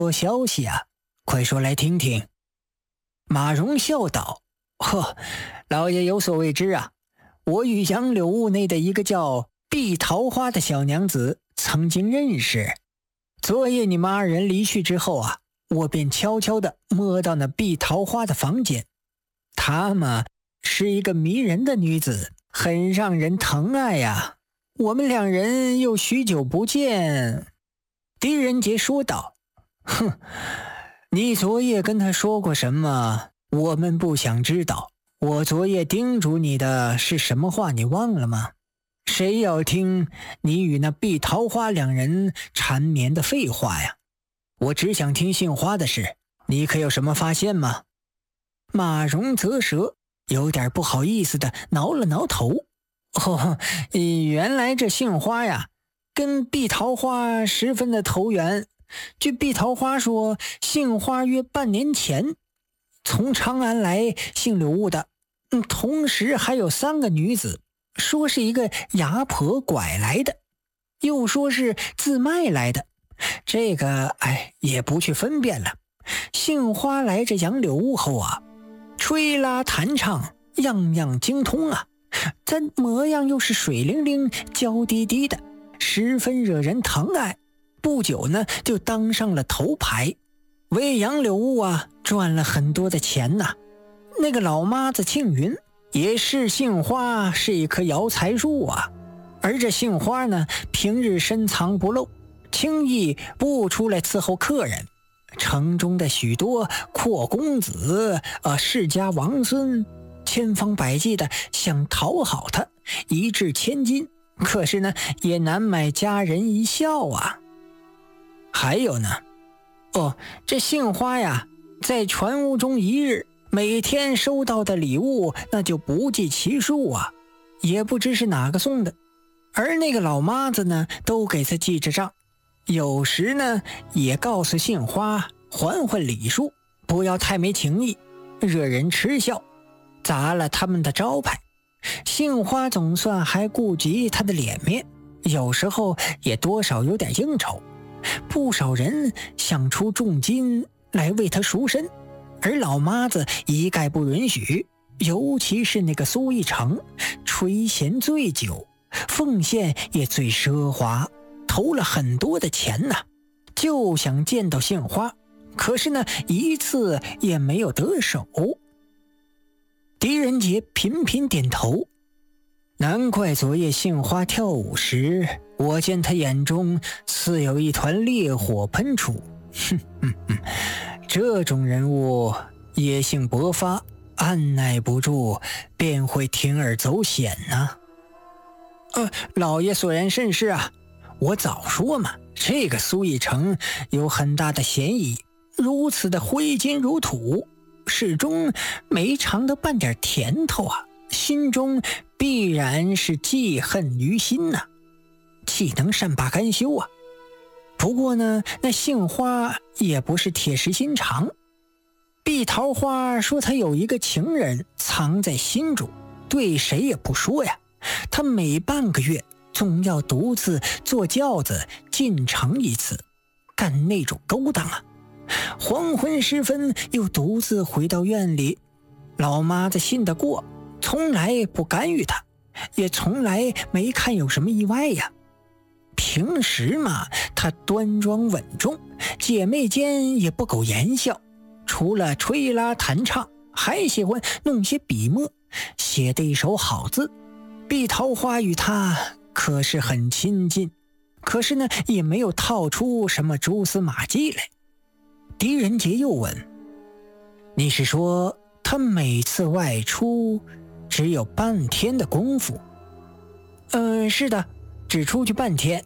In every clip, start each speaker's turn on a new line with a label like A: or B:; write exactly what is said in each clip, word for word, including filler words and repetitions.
A: 有消息啊？快说来听听。”马蓉笑道：“呵，老爷有所未知啊，我与杨柳坞内的一个叫碧桃花的小娘子曾经认识。昨夜你们二人离去之后啊，我便悄悄地摸到那碧桃花的房间。她嘛，是一个迷人的女子，很让人疼爱呀。我们两人又许久不见。”狄仁杰说道：“哼，你昨夜跟她说过什么？我们不想知道。我昨夜叮嘱你的是什么话，你忘了吗？谁要听你与那碧桃花两人缠绵的废话呀？我只想听杏花的事，你可有什么发现吗？”马蓉啧舌，有点不好意思的挠了挠头。哦，原来这杏花呀，跟碧桃花十分的投缘。据碧桃花说，杏花约半年前从长安来姓柳坞的，嗯，同时还有三个女子，说是一个牙婆拐来的，又说是自卖来的。这个哎，也不去分辨了。杏花来这杨柳坞后啊，吹拉弹唱样样精通啊，这模样又是水灵灵娇滴滴的，十分惹人疼爱。不久呢，就当上了头牌，为杨柳坞啊赚了很多的钱呐、啊。那个老妈子庆云也是杏花是一棵摇财树啊，而这杏花呢，平日深藏不露，轻易不出来伺候客人。城中的许多阔公子呃世家王孙千方百计的想讨好他，一掷千金，可是呢也难买佳人一笑啊。还有呢，哦，这杏花呀，在船屋中一日，每天收到的礼物那就不计其数啊，也不知是哪个送的。而那个老妈子呢，都给他记着账，有时呢也告诉杏花还还礼数，不要太没情义，惹人嗤笑，砸了他们的招牌。杏花总算还顾及他的脸面，有时候也多少有点应酬。不少人想出重金来为他赎身，而老妈子一概不允许。尤其是那个苏一成，垂涎最久，奉献也最奢华，投了很多的钱呐、啊，就想见到杏花，可是呢，一次也没有得手。狄仁杰频频点头，难怪昨夜杏花跳舞时，我见他眼中似有一团烈火喷出。哼哼哼，这种人物野性勃发，按耐不住便会铤而走险呐、啊。呃，老爷所言甚是啊，我早说嘛，这个苏一成有很大的嫌疑，如此的挥金如土，始终没尝到半点甜头啊，心中必然是记恨于心呐、啊，岂能善罢甘休啊？不过呢，那杏花也不是铁石心肠。碧桃花说她有一个情人藏在心中，对谁也不说呀。她每半个月总要独自坐轿子进城一次，干那种勾当啊。黄昏时分又独自回到院里，老妈子信得过，从来不干预她，也从来没看有什么意外呀。平时嘛，她端庄稳重，姐妹间也不苟言笑，除了吹拉弹唱，还喜欢弄些笔墨，写的一手好字。碧桃花与她可是很亲近，可是呢，也没有套出什么蛛丝马迹来。狄仁杰又问：“你是说她每次外出只有半天的功夫？”“嗯、呃，是的，只出去半天。”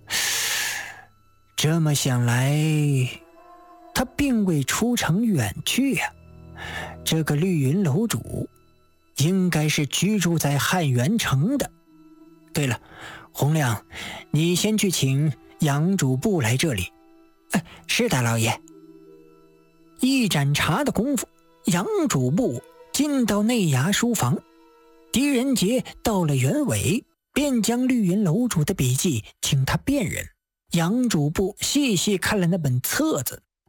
A: 这么想来，他并未出城远去呀、啊。这个绿云楼主应该是居住在汉元城的。对了，洪亮，你先去请杨主簿来这里。哎，是的，老爷。一盏茶的功夫，杨主簿进到内衙书房，狄仁杰到了原委，便将绿云楼主的笔记请他辨认。杨主簿细细看了那本册子，